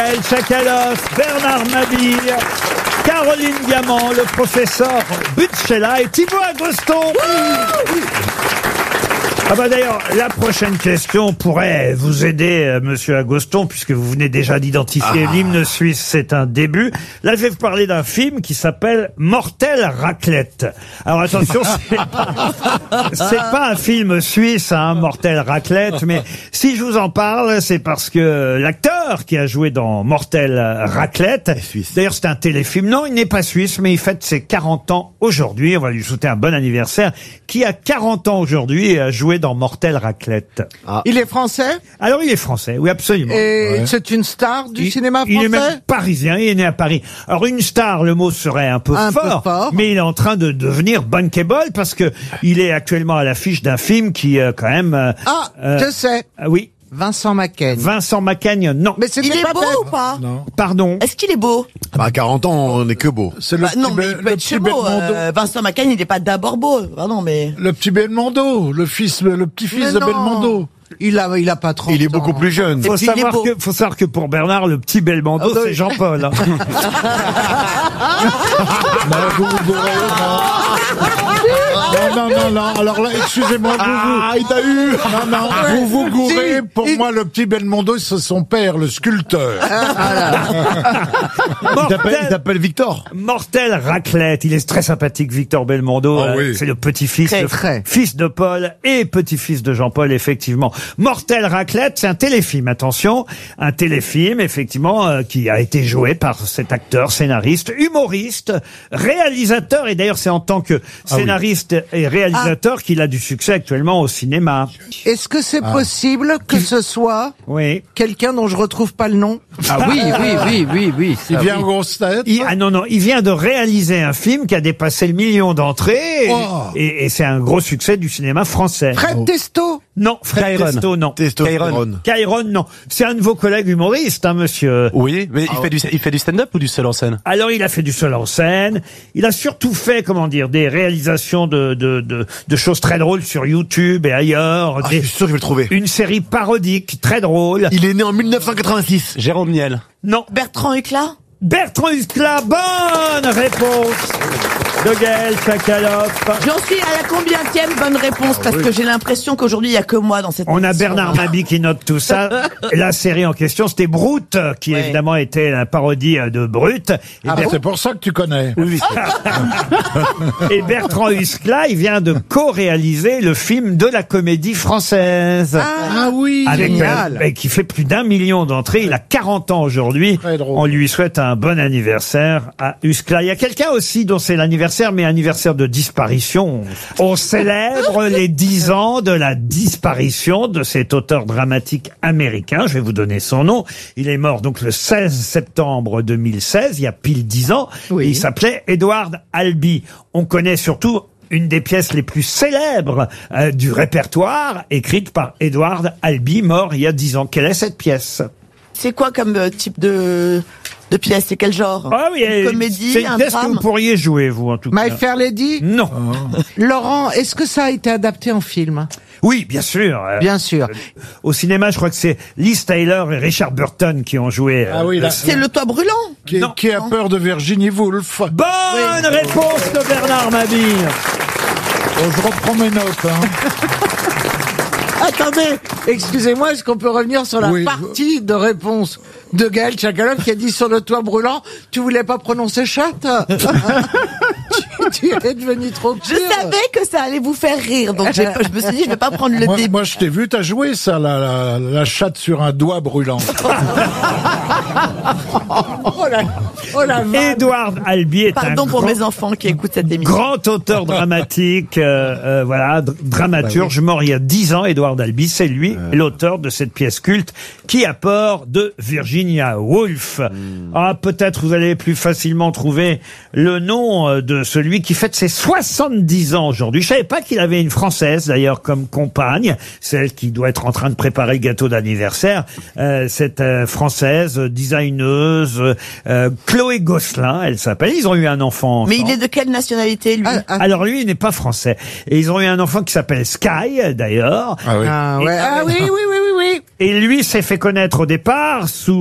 Tchakaloff, Bernard Mabille, Caroline Diamant, le professeur Butchela et Thibaut Agoston. Ah bah d'ailleurs, la prochaine question pourrait vous aider, monsieur Agoston, puisque vous venez déjà d'identifier l'hymne suisse, c'est un début. Là, je vais vous parler d'un film qui s'appelle Mortel Raclette. Alors attention, c'est pas un film suisse, hein, Mortel Raclette, mais si je vous en parle, c'est parce que l'acteur qui a joué dans Mortel Raclette, d'ailleurs c'est un téléfilm, non, il n'est pas suisse, mais il fête ses 40 ans aujourd'hui, on va lui souhaiter un bon anniversaire, qui a 40 ans aujourd'hui et a joué dans Mortel Raclette. Il est français? Alors il est français, oui absolument. Et c'est une star du cinéma français? Il est même parisien, il est né à Paris. Alors une star, le mot serait un peu fort, mais il est en train de devenir bankable parce que il est actuellement à l'affiche d'un film qui quand même... je sais. Oui. Vincent Macaigne. Vincent Macaigne, non. Mais il est beau ou pas? Non. Pardon. Est-ce qu'il est beau? Bah, à 40 ans, on n'est que beau. C'est le non, mais il peut être beau. Vincent Macaigne, il n'est pas d'abord beau. Pardon, mais... Le petit Belmondo, le petit-fils de Belmondo. Il a pas 30 ans. Il est beaucoup plus jeune. Faut savoir que pour Bernard, le petit Belmondo, c'est Jean-Paul. Hein. Non. Alors là, excusez-moi, il t'a eu. Non, vous gourrez. Pour moi, le petit Belmondo, c'est son père, le sculpteur. Il s'appelle Victor. Mortel Raclette. Il est très sympathique, Victor Belmondo. Oui. C'est le petit-fils, fils de Paul et petit-fils de Jean-Paul, effectivement. Mortel Raclette, c'est un téléfilm, attention. Un téléfilm, effectivement, qui a été joué par cet acteur, scénariste, humoriste, réalisateur. Et d'ailleurs, c'est en tant que scénariste et réalisateur qu'il a du succès actuellement au cinéma. Est-ce que c'est possible que ce soit quelqu'un dont je retrouve pas le nom? Ah oui. Il vient en grosse tête. Non, il vient de réaliser un film qui a dépassé le million d'entrées et c'est un gros succès du cinéma français. Fred Testo? Non, Fred Testo, non. Kairon, non. C'est un de vos collègues humoristes, hein, monsieur. Oui, mais il fait du stand-up ou du seul en scène? Alors, il a fait du seul en scène. Il a surtout fait, des réalisations de choses très drôles sur YouTube et ailleurs. Je suis sûr que je vais le trouver. Une série parodique, très drôle. Il est né en 1986. Jérôme Niel. Non. Bertrand Huclat? Bertrand Huclat, bonne réponse de Gaël Tchakaloff. J'en suis à la combienième bonne réponse parce que j'ai l'impression qu'aujourd'hui il n'y a que moi dans cette émission. On a Bernard Mabille qui note tout ça. La série en question, c'était Brut, qui évidemment était la parodie de Brut. C'est pour ça que tu connais. Oui. Et Bertrand Huclat, il vient de co-réaliser le film de la Comédie Française. Oui, avec qui fait plus d'1 million d'entrées. Il a 40 ans aujourd'hui. On lui souhaite un bon anniversaire à Huclat. Il y a quelqu'un aussi dont c'est l'anniversaire, mais anniversaire de disparition. On célèbre les 10 ans de la disparition de cet auteur dramatique américain. Je vais vous donner son nom. Il est mort donc le 16 septembre 2016, il y a pile 10 ans. Et il s'appelait Edward Albee. On connaît surtout une des pièces les plus célèbres du répertoire, écrite par Edward Albee, mort il y a 10 ans. Quelle est cette pièce? C'est quoi comme type de pièce? C'est quel genre? Une comédie, c'est une pièce que vous pourriez jouer, vous, en tout cas. My Fair Lady? Non. Laurent, est-ce que ça a été adapté en film? Oui, bien sûr. Bien sûr. Au cinéma, je crois que c'est Liz Taylor et Richard Burton qui ont joué. C'est Le Toit Brûlant? Qui a peur de Virginie Woolf. Bonne réponse de Bernard Mabille. Je reprends mes notes. Attendez, excusez-moi, est-ce qu'on peut revenir sur la partie de réponse de Gaël Tchakaloff qui a dit sur Le Toit Brûlant, tu voulais pas prononcer chatte? Tu es devenu trop pire. Je savais que ça allait vous faire rire, donc je me suis dit je vais pas prendre le début. Moi je t'ai vu, t'as joué ça, la chatte sur un doigt brûlant. Edward Albee est Pardon pour mes enfants qui écoutent cette émission. Grand auteur dramatique, dramaturge, mort il y a 10 ans. Edward Albee, c'est lui l'auteur de cette pièce culte Qui a peur de Virginia Woolf. Peut-être vous allez plus facilement trouver le nom de celui qui fête ses 70 ans aujourd'hui. Je savais pas qu'il avait une Française d'ailleurs comme compagne, celle qui doit être en train de préparer le gâteau d'anniversaire. Cette Française designeuse, Chloé Gosselin, elle s'appelle. Ils ont eu un enfant. Mais il est de quelle nationalité, lui? Alors lui, il n'est pas français. Et ils ont eu un enfant qui s'appelle Sky, d'ailleurs. Oui. Et lui s'est fait connaître au départ sous